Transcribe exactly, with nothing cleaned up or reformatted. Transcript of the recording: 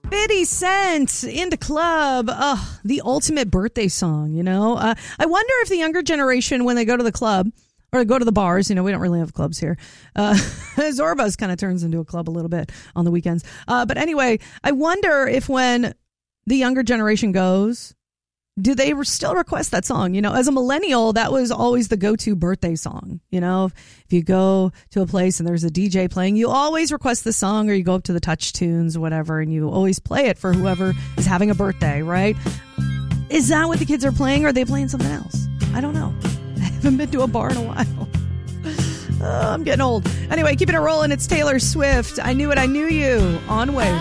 fifty Cent, Into Club. Oh, the ultimate birthday song, you know? Uh, I wonder if the younger generation, when they go to the club, or go to the bars, you know, we don't really have clubs here. Uh, Zorba's kind of turns into a club a little bit on the weekends. Uh, but anyway, I wonder if when the younger generation goes, do they still request that song? You know, as a millennial, that was always the go-to birthday song. You know, if, if you go to a place and there's a D J playing, you always request the song, or you go up to the Touch Tunes, whatever, and you always play it for whoever is having a birthday, right? Is that what the kids are playing, or are they playing something else? I don't know. I haven't been to a bar in a while. Oh, I'm getting old. Anyway, keeping it rolling. It's Taylor Swift. I Knew It, I Knew You on Wave.